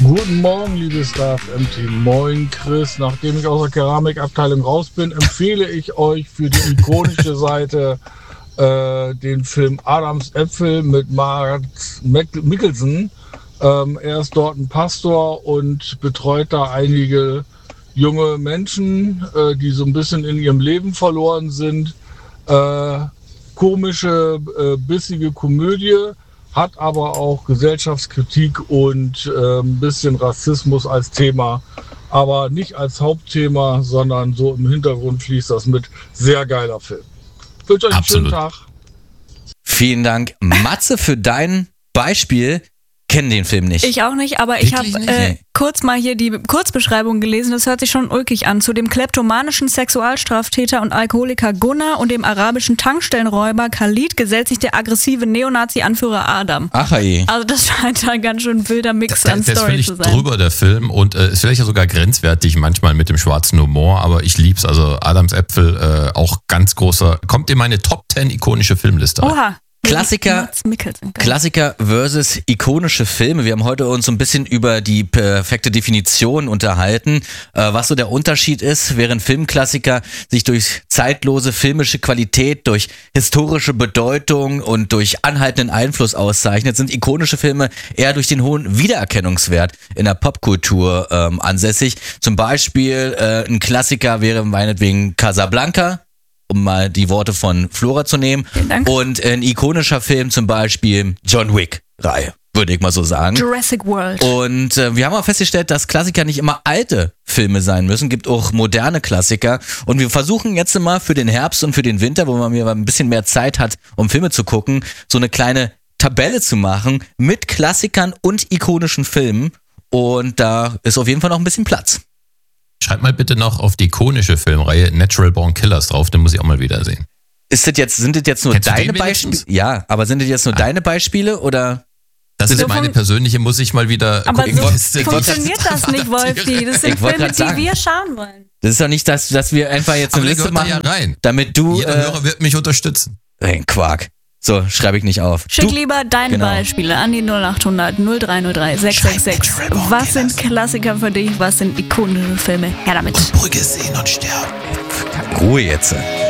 Guten Morgen, liebe Staff MT. Moin, Chris. Nachdem ich aus der Keramikabteilung raus bin, empfehle ich euch für die ikonische Seite den Film Adams Äpfel mit Mads Mikkelsen. Er ist dort ein Pastor und betreut da einige junge Menschen, die so ein bisschen in ihrem Leben verloren sind. Komische, bissige Komödie, hat aber auch Gesellschaftskritik und ein bisschen Rassismus als Thema, aber nicht als Hauptthema, sondern so im Hintergrund fließt das mit. Sehr geiler Film. Ich wünsche euch einen schönen Tag. Vielen Dank, Matze, für dein Beispiel. Kenne den Film nicht. Ich auch nicht, aber ich habe kurz mal hier die Kurzbeschreibung gelesen. Das hört sich schon ulkig an. Zu dem kleptomanischen Sexualstraftäter und Alkoholiker Gunnar und dem arabischen Tankstellenräuber Khalid gesellt sich der aggressive Neonazi-Anführer Adam. Ach ey. Also das scheint ein ganz schön wilder Mix an Story zu sein. Der ist völlig drüber, der Film, und ist vielleicht sogar grenzwertig manchmal mit dem schwarzen Humor, aber ich lieb's. Also Adams Äpfel, auch ganz großer, kommt in meine Top 10 ikonische Filmliste rein. Oha. Klassiker versus ikonische Filme. Wir haben heute uns so ein bisschen über die perfekte Definition unterhalten, was so der Unterschied ist, während Filmklassiker sich durch zeitlose filmische Qualität, durch historische Bedeutung und durch anhaltenden Einfluss auszeichnet, sind ikonische Filme eher durch den hohen Wiedererkennungswert in der Popkultur ansässig. Zum Beispiel ein Klassiker wäre meinetwegen Casablanca, um mal die Worte von Flora zu nehmen. Und ein ikonischer Film zum Beispiel John Wick-Reihe, würde ich mal so sagen. Jurassic World. Und wir haben auch festgestellt, dass Klassiker nicht immer alte Filme sein müssen, gibt auch moderne Klassiker. Und wir versuchen jetzt mal für den Herbst und für den Winter, wo man mir ein bisschen mehr Zeit hat, um Filme zu gucken, so eine kleine Tabelle zu machen mit Klassikern und ikonischen Filmen. Und da ist auf jeden Fall noch ein bisschen Platz. Schreib mal bitte noch auf die ikonische Filmreihe Natural Born Killers drauf, den muss ich auch mal wiedersehen. Sind das jetzt nur deine Beispiele? Ja, aber sind das jetzt nur deine Beispiele oder? Das ist meine persönliche, muss ich mal wieder aber gucken. Aber so funktioniert das nicht, Wolfi. Das sind Filme, die wir schauen wollen. Das ist doch nicht, dass wir einfach jetzt eine Liste machen, damit du... Jeder Hörer wird mich unterstützen. Quark. So, schreibe ich nicht auf. Schick lieber deine Beispiele an die 0800 0303 666. Was sind Klassiker für dich? Was sind ikonische Filme? Her damit. Und Brügge sehen und sterben. Ruhe jetzt.